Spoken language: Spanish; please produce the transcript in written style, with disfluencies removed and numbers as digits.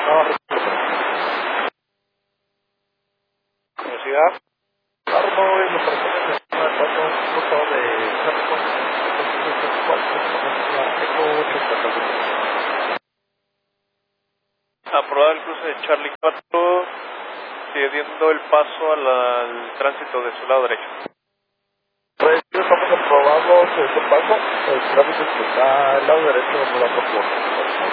Velocidad. Armo y me parece que es una cosa un poco de Aprobado el cruce de Charlie 4, cediendo el paso al tránsito de su lado derecho. Pues estamos aprobados el paso, el tránsito que está al lado derecho de la